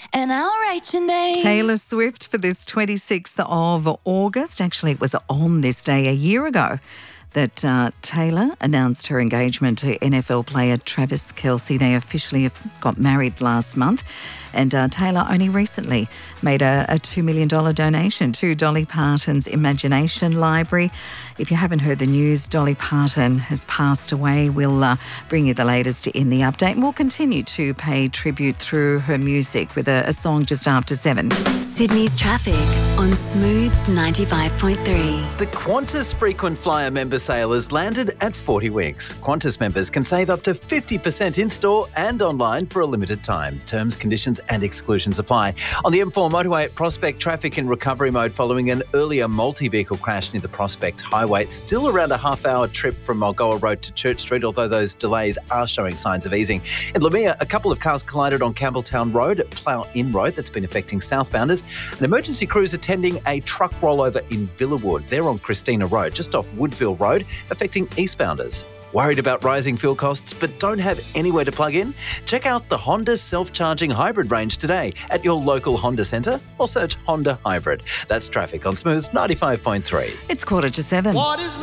and I'll write your name. Taylor Swift for this 26th of August. Actually, it was on this day a year ago that Taylor announced her engagement to NFL player Travis Kelce. They officially got married last month. And Taylor only recently made a $2 million donation to Dolly Parton's Imagination Library. If you haven't heard the news, Dolly Parton has passed away. We'll bring you the latest in the update. And we'll continue to pay tribute through her music with a song just after 7. Sydney's traffic on Smooth 95.3. The Qantas frequent flyer member sale has landed at 40 Winks. Qantas members can save up to 50% in-store and online for a limited time. Terms, conditions and exclusions apply. On the M4 motorway at Prospect, traffic in recovery mode following an earlier multi-vehicle crash near the Prospect Highway. It's still around a half-hour trip from Mulgoa Road to Church Street, although those delays are showing signs of easing. In Lamia, a couple of cars collided on Campbelltown Road at Plough-In Road. That's been affecting southbounders. An emergency crew's attending a truck rollover in Villawood. They're on Christina Road, just off Woodville Road, affecting eastbounders. Worried about rising fuel costs but don't have anywhere to plug in? Check out the Honda self-charging hybrid range today at your local Honda centre or search Honda Hybrid. That's traffic on Smooth 95.3. It's 6:45.